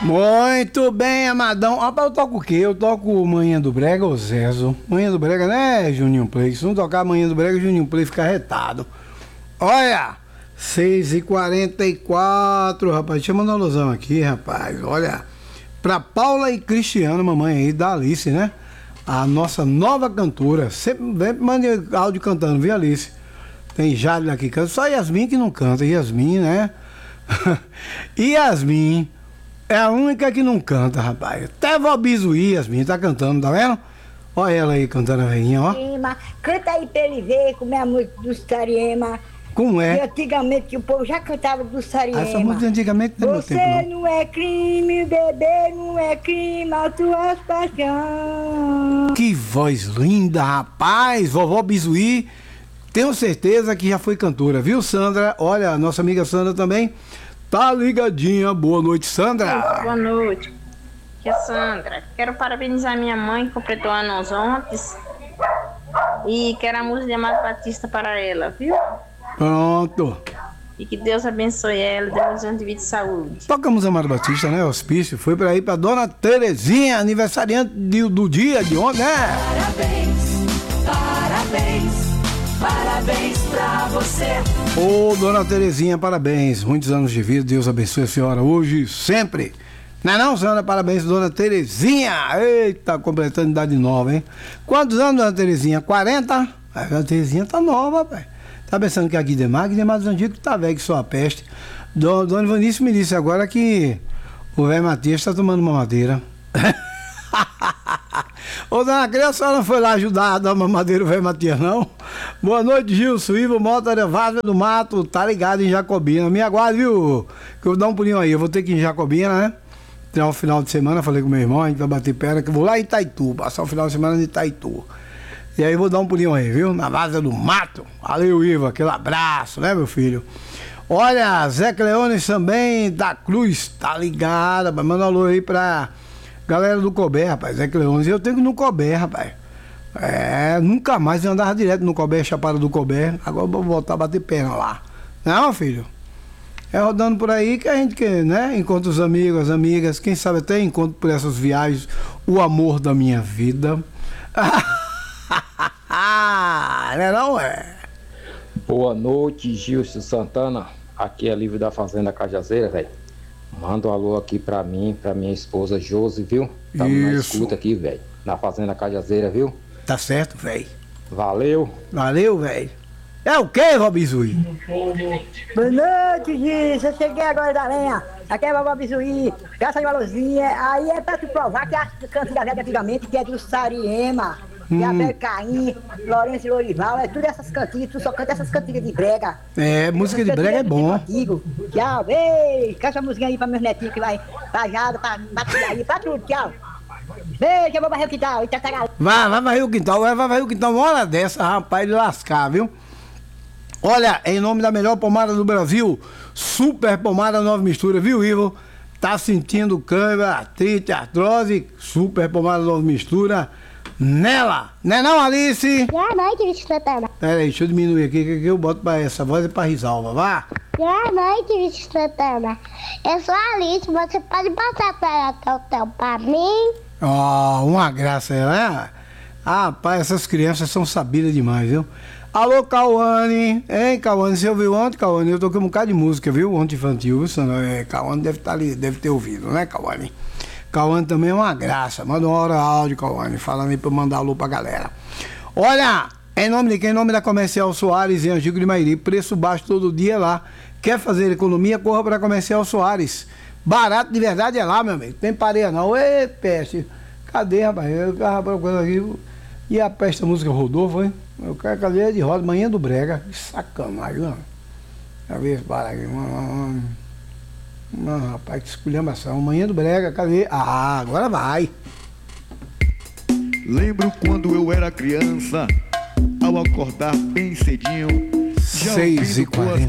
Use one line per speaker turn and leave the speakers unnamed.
Muito bem, amadão. Rapaz, eu toco o quê? Eu toco Manhã do Brega ou Zezo? Manhã do Brega, né, Juninho Play? Se não tocar Manhã do Brega, Juninho Play fica retado. Olha, 6h44, rapaz. Deixa eu mandar uma alusão aqui, rapaz. Olha, pra Paula e Cristiano, mamãe aí da Alice, né? A nossa nova cantora. Sempre manda áudio cantando, viu, Alice? Tem Jade aqui canta. Só Yasmin que não canta. Yasmin, né? Yasmin é a única que não canta, rapaz. Até vó Bizuí, Yasmin, tá cantando, tá vendo? Olha ela aí cantando a velhinha, ó.
Canta aí pra ele ver como é a música do Sariema.
Como é?
E antigamente que o povo já cantava do Sariema.
Essa música antigamente não é meu tempo,
Você
não.
não é crime, beber não é crime, as tuas paixões.
Que voz linda, rapaz. Vovó Bizuí, tenho certeza que já foi cantora, viu, Sandra? Olha, a nossa amiga Sandra também tá ligadinha. Boa noite, Sandra.
Boa noite. Aqui é a Sandra. Quero parabenizar minha mãe que completou anos ontem. E quero a música de Amado Batista para ela, viu?
Pronto.
E que Deus abençoe ela, dê anos de vida e saúde.
Tocamos Amado Batista, né? Hospício. Foi pra aí pra Dona Terezinha, aniversariante do dia de ontem, né?
Parabéns pra você.
Ô, Dona Terezinha, parabéns. Muitos anos de vida. Deus abençoe a senhora hoje e sempre. Não é não, senhora? Parabéns, Dona Terezinha. Eita, completando idade nova, hein? Quantos anos, Dona Terezinha? 40? A Dona Terezinha tá nova, pai. Tá pensando que é a Guidemar dos antigos tá velho que só a peste. Dona Ivanice me disse agora que o velho Matias tá tomando uma madeira. Ô, dona Cria, a senhora não foi lá ajudar a dar uma madeira o velho Matias, não? Boa noite, Gilson, Ivo, Mota, Vaza do Mato, tá ligado em Jacobina. Me aguarde, viu? Que eu vou dar um pulinho aí. Eu vou ter que ir em Jacobina, né? Tirar o final de semana, falei com meu irmão, a gente vai bater perna, que eu vou lá em Itaitu, passar o final de semana em Itaitu. E aí eu vou dar um pulinho aí, viu? Na Vaza do Mato. Valeu, Ivo, aquele abraço, né, meu filho? Olha, Zé Cleones também, da Cruz, tá ligado? Manda um alô aí pra galera do Cobé, rapaz, Zé Cleones. Eu tenho que ir no Cobé, rapaz. Nunca mais eu andava direto no Cobé, Chapada do Cobé. Agora eu vou voltar a bater perna lá. Não, filho? É rodando por aí que a gente, né, encontra os amigos, as amigas, quem sabe até encontro por essas viagens o amor da minha vida. Não é?
Boa noite, Gilson Santana. Aqui é Livre da Fazenda Cajazeira, velho. Manda um alô aqui pra mim, pra minha esposa Josi, viu? Tamo na escuta aqui, velho. Na Fazenda Cajazeira, viu?
Tá certo, velho.
Valeu.
Valeu, velho. É o quê, Robizui?
Boa noite, Gilson. Eu cheguei agora da lenha. Aqui é a Vovó Bizuí. Graças a uma luzinha. Aí é pra tu provar que a cantiga velha de antigamente, que é do Sariema, de Abel Caim, Lourenço e Lorival, é tudo essas cantigas. Tu só canta essas cantigas de brega.
É, música de brega é bom.
Antigo. Tchau, beijo. Canta essa musiquinha aí pra meus netinhos que vai pra Jada, pra aí, pra tudo. Tchau. Beijo, eu vou varrer o quintal.
Vai varrer o quintal. Vai varrer o quintal uma hora dessa, rapaz, de lascar, viu? Olha, em nome da melhor pomada do Brasil, Super Pomada Nova Mistura, viu, Ivo? Tá sentindo câimbra, artrite, artrose, Super Pomada Nova Mistura nela. Né não, Alice?
Boa noite, Vixe Santana.
Pera aí, deixa eu diminuir aqui, que eu boto pra essa voz é pra Risalva, vá.
Boa noite, Vixe Santana. Eu sou a Alice, você pode passar pra mim?
Ó, uma graça, né? Ah, pai, essas crianças são sabidas demais, viu? Alô, Cauane. Hein, Cauane, você ouviu ontem, Cauane? Eu toquei um bocado de música, viu? Ontem infantil, viu, Sandra? Cauane deve estar ali, deve ter ouvido, né, Cauane? Cauane também é uma graça. Manda uma hora áudio, Cauane, falando aí pra eu mandar alô pra galera. Olha, em nome de quem? Em nome da Comercial Soares, em Angico de Mairi. Preço baixo todo dia lá. Quer fazer economia? Corra pra Comercial Soares. Barato de verdade é lá, meu amigo. Tem pareia não. Ê, peste. Cadê, rapaz? Eu tava procurando aqui. E a peste da música rodou, foi? Eu quero cadeira de roda, Manhã do Brega. Que sacanagem, não? Deixa eu ver esse bar aqui. Rapaz, que esculhambação. Manhã do Brega, cadê? Ah, agora vai.
Lembro quando eu era criança, ao acordar bem cedinho, já
6h40.